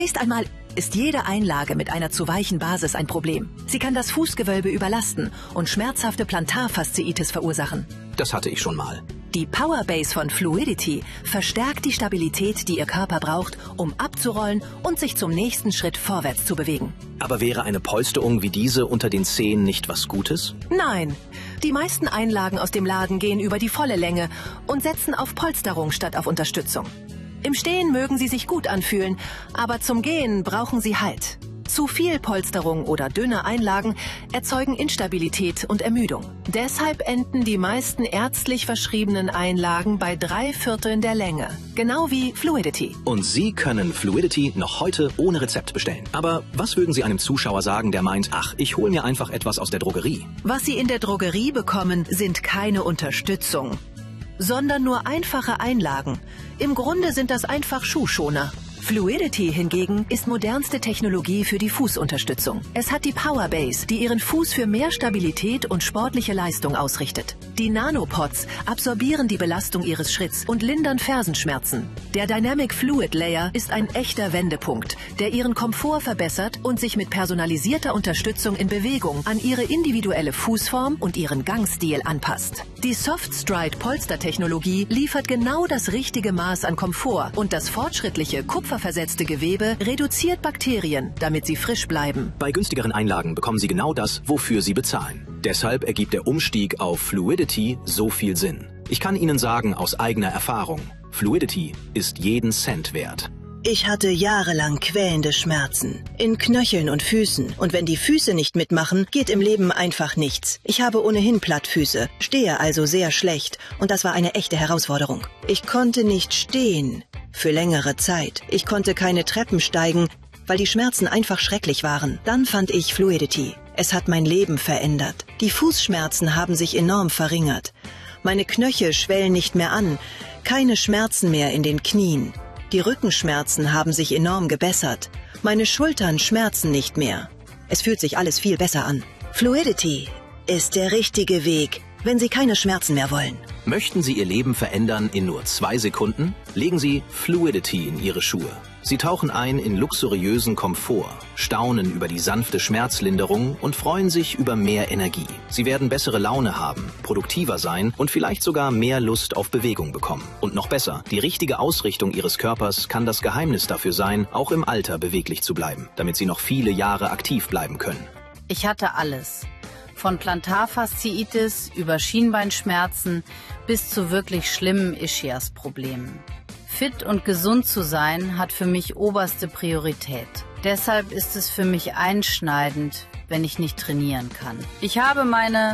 Zunächst einmal ist jede Einlage mit einer zu weichen Basis ein Problem. Sie kann das Fußgewölbe überlasten und schmerzhafte Plantarfasziitis verursachen. Das hatte ich schon mal. Die Powerbase von Fluidity verstärkt die Stabilität, die Ihr Körper braucht, um abzurollen und sich zum nächsten Schritt vorwärts zu bewegen. Aber wäre eine Polsterung wie diese unter den Zehen nicht was Gutes? Nein, die meisten Einlagen aus dem Laden gehen über die volle Länge und setzen auf Polsterung statt auf Unterstützung. Im Stehen mögen sie sich gut anfühlen, aber zum Gehen brauchen sie Halt. Zu viel Polsterung oder dünne Einlagen erzeugen Instabilität und Ermüdung. Deshalb enden die meisten ärztlich verschriebenen Einlagen bei 3/4 der Länge. Genau wie Fluidity. Und Sie können Fluidity noch heute ohne Rezept bestellen. Aber was würden Sie einem Zuschauer sagen, der meint, ach, ich hole mir einfach etwas aus der Drogerie? Was Sie in der Drogerie bekommen, sind keine Unterstützung, sondern nur einfache Einlagen. Im Grunde sind das einfach Schuhschoner. Fluidity hingegen ist modernste Technologie für die Fußunterstützung. Es hat die Powerbase, die Ihren Fuß für mehr Stabilität und sportliche Leistung ausrichtet. Die Nanopods absorbieren die Belastung Ihres Schritts und lindern Fersenschmerzen. Der Dynamic Fluid Layer ist ein echter Wendepunkt, der Ihren Komfort verbessert und sich mit personalisierter Unterstützung in Bewegung an Ihre individuelle Fußform und Ihren Gangstil anpasst. Die Soft-Stride Polstertechnologie liefert genau das richtige Maß an Komfort und das fortschrittliche kupferversetzte Gewebe reduziert Bakterien, damit sie frisch bleiben. Bei günstigeren Einlagen bekommen Sie genau das, wofür Sie bezahlen. Deshalb ergibt der Umstieg auf Fluidity so viel Sinn. Ich kann Ihnen sagen aus eigener Erfahrung, Fluidity ist jeden Cent wert. Ich hatte jahrelang quälende Schmerzen in Knöcheln und Füßen. Und wenn die Füße nicht mitmachen, geht im Leben einfach nichts. Ich habe ohnehin Plattfüße, stehe also sehr schlecht. Und das war eine echte Herausforderung. Ich konnte nicht stehen für längere Zeit. Ich konnte keine Treppen steigen, weil die Schmerzen einfach schrecklich waren. Dann fand ich Fluidity. Es hat mein Leben verändert. Die Fußschmerzen haben sich enorm verringert. Meine Knöchel schwellen nicht mehr an. Keine Schmerzen mehr in den Knien. Die Rückenschmerzen haben sich enorm gebessert. Meine Schultern schmerzen nicht mehr. Es fühlt sich alles viel besser an. Fluidity ist der richtige Weg, wenn Sie keine Schmerzen mehr wollen. Möchten Sie Ihr Leben verändern in nur 2 Sekunden? Legen Sie Fluidity in Ihre Schuhe. Sie tauchen ein in luxuriösen Komfort, staunen über die sanfte Schmerzlinderung und freuen sich über mehr Energie. Sie werden bessere Laune haben, produktiver sein und vielleicht sogar mehr Lust auf Bewegung bekommen. Und noch besser, die richtige Ausrichtung Ihres Körpers kann das Geheimnis dafür sein, auch im Alter beweglich zu bleiben, damit Sie noch viele Jahre aktiv bleiben können. Ich hatte alles. Von Plantarfasziitis über Schienbeinschmerzen bis zu wirklich schlimmen Ischias-Problemen. Fit und gesund zu sein hat für mich oberste Priorität. Deshalb ist es für mich einschneidend, wenn ich nicht trainieren kann. Ich habe meine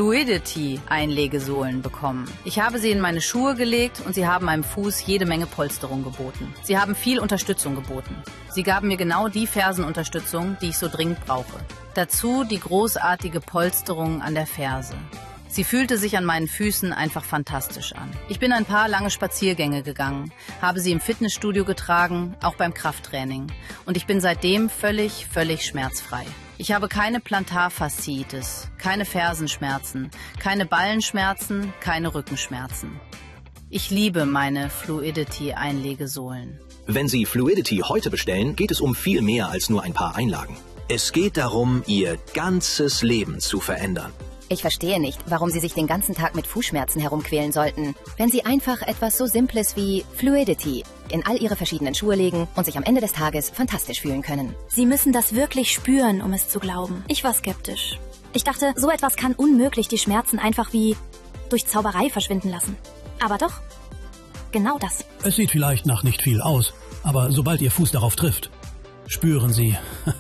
Fluidity-Einlegesohlen bekommen. Ich habe sie in meine Schuhe gelegt und sie haben meinem Fuß jede Menge Polsterung geboten. Sie haben viel Unterstützung geboten. Sie gaben mir genau die Fersenunterstützung, die ich so dringend brauche. Dazu die großartige Polsterung an der Ferse. Sie fühlte sich an meinen Füßen einfach fantastisch an. Ich bin ein paar lange Spaziergänge gegangen, habe sie im Fitnessstudio getragen, auch beim Krafttraining. Und ich bin seitdem völlig schmerzfrei. Ich habe keine Plantarfasziitis, keine Fersenschmerzen, keine Ballenschmerzen, keine Rückenschmerzen. Ich liebe meine Fluidity-Einlegesohlen. Wenn Sie Fluidity heute bestellen, geht es um viel mehr als nur ein paar Einlagen. Es geht darum, Ihr ganzes Leben zu verändern. Ich verstehe nicht, warum Sie sich den ganzen Tag mit Fußschmerzen herumquälen sollten, wenn Sie einfach etwas so Simples wie Fluidity in all Ihre verschiedenen Schuhe legen und sich am Ende des Tages fantastisch fühlen können. Sie müssen das wirklich spüren, um es zu glauben. Ich war skeptisch. Ich dachte, so etwas kann unmöglich die Schmerzen einfach wie durch Zauberei verschwinden lassen. Aber doch, genau das. Es sieht vielleicht nach nicht viel aus, aber sobald Ihr Fuß darauf trifft, spüren Sie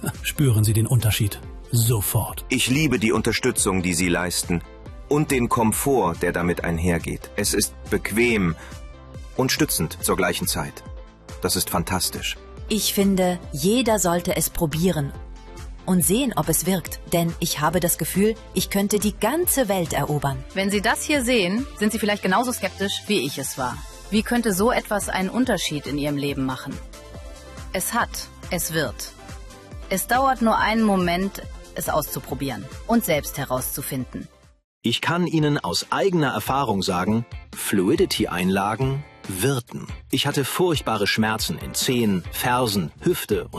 den Unterschied. Sofort. Ich liebe die Unterstützung, die Sie leisten und den Komfort, der damit einhergeht. Es ist bequem und stützend zur gleichen Zeit. Das ist fantastisch. Ich finde, jeder sollte es probieren und sehen, ob es wirkt. Denn ich habe das Gefühl, ich könnte die ganze Welt erobern. Wenn Sie das hier sehen, sind Sie vielleicht genauso skeptisch, wie ich es war. Wie könnte so etwas einen Unterschied in Ihrem Leben machen? Es wird. Es dauert nur einen Moment, es auszuprobieren und selbst herauszufinden. Ich kann Ihnen aus eigener Erfahrung sagen, Fluidity-Einlagen Wirten. Ich hatte furchtbare Schmerzen in Zehen, Fersen, Hüfte